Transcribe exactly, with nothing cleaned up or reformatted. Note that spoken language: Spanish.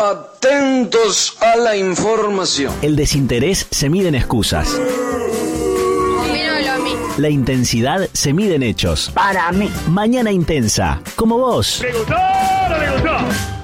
Atentos a la información. El desinterés se mide en excusas. Opino lo mismo. La intensidad se mide en hechos. Para mí. Mañana intensa, como vos. ¿Le gustó o no le gustó?